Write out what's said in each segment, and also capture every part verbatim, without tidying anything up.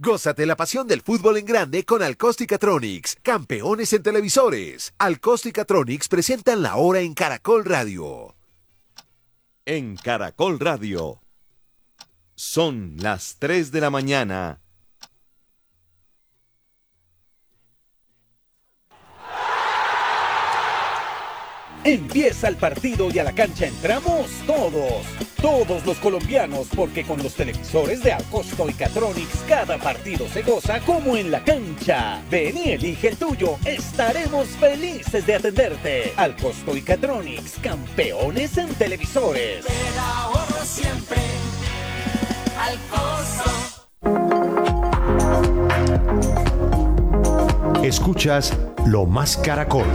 Gózate la pasión del fútbol en grande con Alcostica-Tronics, campeones en televisores. Alcostica-Tronics presentan la hora en Caracol Radio. En Caracol Radio, son las tres de la mañana. Empieza el partido y a la cancha entramos todos, todos los colombianos, porque con los televisores de Alcostica-Tronics cada partido se goza como en la cancha. Ven y elige el tuyo, estaremos felices de atenderte. Alcostica-Tronics, campeones en televisores. El ahorro siempre, Alcosto. Escuchas Lo Más Caracol.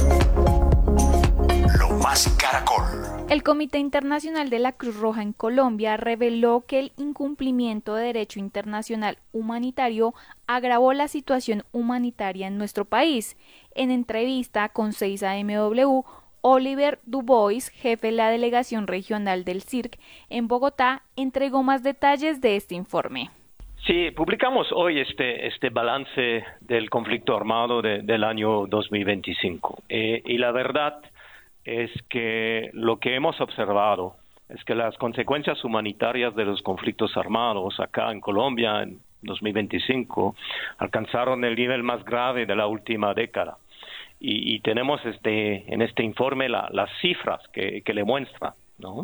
Caracol. El Comité Internacional de la Cruz Roja en Colombia reveló que el incumplimiento de derecho internacional humanitario agravó la situación humanitaria en nuestro país. En entrevista con seis A M W, Oliver Dubois, jefe de la delegación regional del C I R C en Bogotá, entregó más detalles de este informe. Sí, publicamos hoy este este balance del conflicto armado de, del año dos mil veinticinco eh, y la verdad es que lo que hemos observado es que las consecuencias humanitarias de los conflictos armados acá en Colombia en dos mil veinticinco alcanzaron el nivel más grave de la última década. Y, y tenemos este en este informe la, las cifras que, que le muestran, ¿no?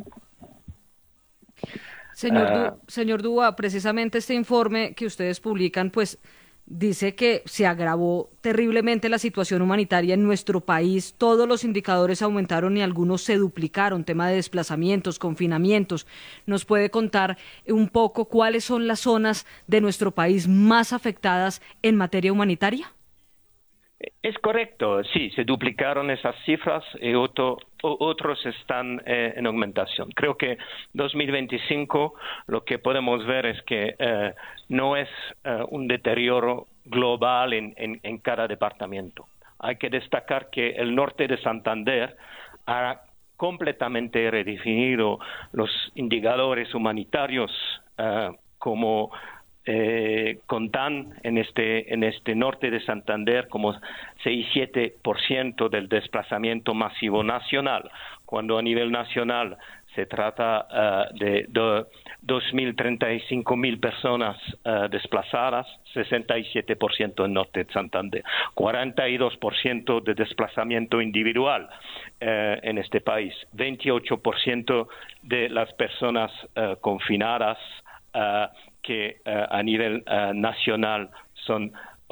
Señor, Uh, du, señor Dúa, precisamente este informe que ustedes publican, pues dice que se agravó terriblemente la situación humanitaria en nuestro país. Todos los indicadores aumentaron y algunos se duplicaron, tema de desplazamientos, confinamientos. ¿Nos puede contar un poco cuáles son las zonas de nuestro país más afectadas en materia humanitaria? Es correcto, sí, se duplicaron esas cifras y otro, otros están eh, en aumentación. Creo que dos mil veinticinco lo que podemos ver es que eh, no es eh, un deterioro global en, en, en cada departamento. Hay que destacar que el norte de Santander ha completamente redefinido los indicadores humanitarios eh, como Eh, contan en este en este norte de Santander como seis siete por ciento del desplazamiento masivo nacional, cuando a nivel nacional se trata uh, de, de dos mil treinta y cinco mil personas uh, desplazadas, sesenta y siete por ciento en norte de Santander, cuarenta y dos por ciento de desplazamiento individual uh, en este país, veintiocho por ciento de las personas uh, confinadas uh, que uh, a nivel uh, nacional son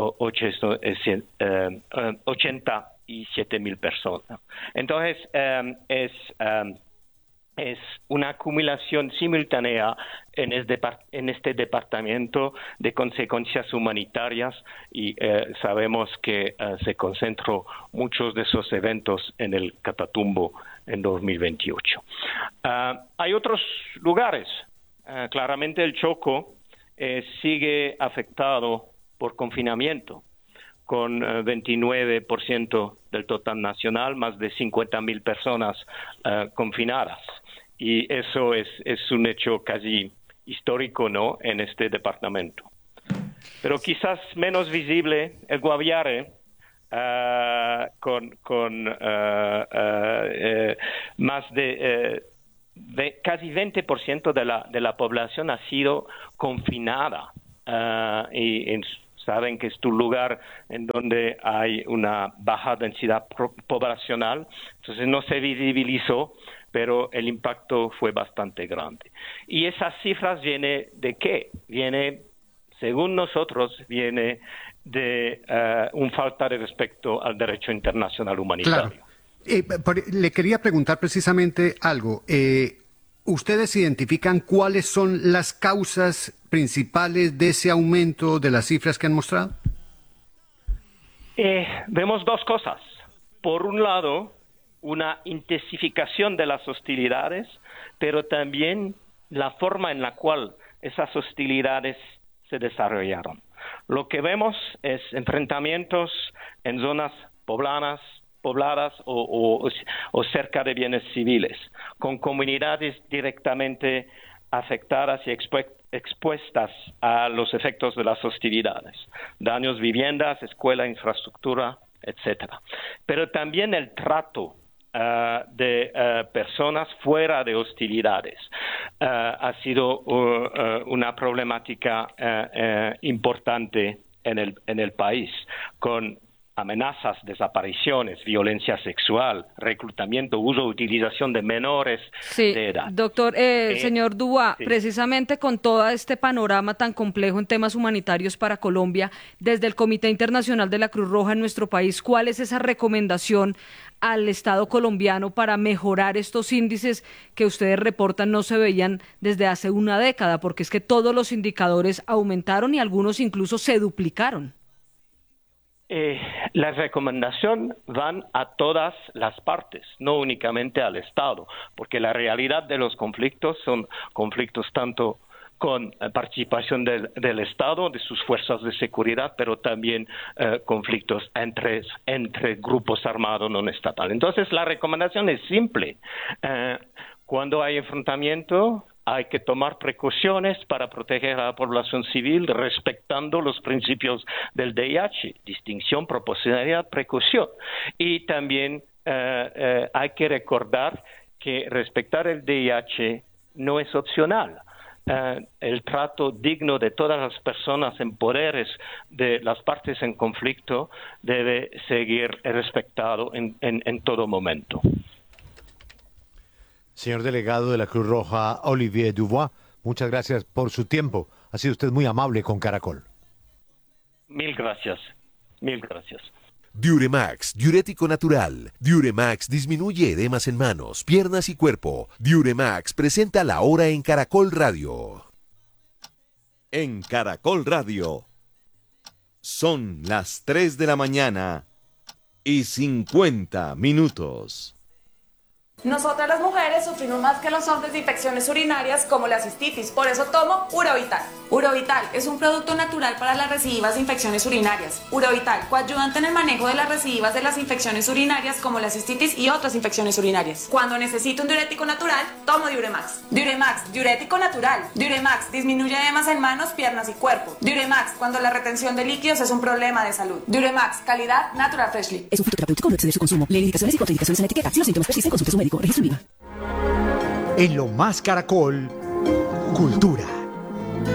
ochenta y siete mil personas. Entonces, um, es, um, es una acumulación simultánea en este, en este departamento de consecuencias humanitarias y uh, sabemos que uh, se concentró muchos de esos eventos en el Catatumbo en dos mil veintiocho. Uh, hay otros lugares, uh, claramente el Chocó, Eh, sigue afectado por confinamiento, con eh, veintinueve por ciento del total nacional, más de cincuenta mil personas eh, confinadas. Y eso es, es un hecho casi histórico, ¿no?, en este departamento. Pero quizás menos visible, el Guaviare, uh, con, con uh, uh, uh, más de... Uh, De casi veinte por ciento de la de la población ha sido confinada uh, y, y saben que es un lugar en donde hay una baja densidad poblacional, entonces no se visibilizó, pero el impacto fue bastante grande. Y esas cifras vienen de qué? Viene, según nosotros, viene de uh, un falta de respeto al derecho internacional humanitario. Claro. Eh, por, le quería preguntar precisamente algo. Eh, ¿Ustedes identifican cuáles son las causas principales de ese aumento de las cifras que han mostrado? Eh, vemos dos cosas. Por un lado, una intensificación de las hostilidades, pero también la forma en la cual esas hostilidades se desarrollaron. Lo que vemos es enfrentamientos en zonas pobladas, pobladas o, o, o cerca de bienes civiles, con comunidades directamente afectadas y expuestas a los efectos de las hostilidades, daños, viviendas, escuela, infraestructura, etcétera. Pero también el trato Uh, de uh, personas fuera de hostilidades uh, ha sido uh, uh, una problemática uh, uh, importante en el, en el país, con amenazas, desapariciones, violencia sexual, reclutamiento, uso, utilización de menores sí, de edad. Doctor, eh, eh, señor Dubois, sí. precisamente con todo este panorama tan complejo en temas humanitarios para Colombia, desde el Comité Internacional de la Cruz Roja en nuestro país, ¿cuál es esa recomendación al Estado colombiano para mejorar estos índices que ustedes reportan no se veían desde hace una década? Porque es que todos los indicadores aumentaron y algunos incluso se duplicaron. Eh, la recomendación van a todas las partes, no únicamente al Estado, porque la realidad de los conflictos son conflictos tanto con participación del, del Estado, de sus fuerzas de seguridad, pero también eh, conflictos entre, entre grupos armados no estatales. Entonces, la recomendación es simple. Eh, cuando hay enfrentamiento, hay que tomar precauciones para proteger a la población civil respetando los principios del D I H, distinción, proporcionalidad, precaución. Y también eh, eh, hay que recordar que respetar el D I H no es opcional. Uh, el trato digno de todas las personas en poderes de las partes en conflicto debe seguir respetado en, en, en todo momento. Señor delegado de la Cruz Roja, Olivier Dubois, muchas gracias por su tiempo. Ha sido usted muy amable con Caracol. Mil gracias, mil gracias. Diuremax, diurético natural. Diuremax disminuye edemas en manos, piernas y cuerpo. Diuremax presenta La Hora en Caracol Radio. En Caracol Radio son las tres de la mañana y cincuenta minutos. Nosotras las mujeres sufrimos más que los hombres de infecciones urinarias como la cistitis, por eso tomo Urovital. Urovital es un producto natural para las recidivas de infecciones urinarias. Urovital, coadyuvante en el manejo de las recidivas de las infecciones urinarias como la cistitis y otras infecciones urinarias. Cuando necesito un diurético natural, tomo Diuremax. Diuremax, diurético natural. Diuremax disminuye edemas en manos, piernas y cuerpo. Diuremax, cuando la retención de líquidos es un problema de salud. Diuremax, calidad Natural Freshly. Es un fitoterapéutico, no excede su consumo. Lee indicaciones y contraindicaciones en la etiqueta. Si los síntomas persisten, consulte a su médico. Registro IVA. En Lo Más Caracol, Cultura.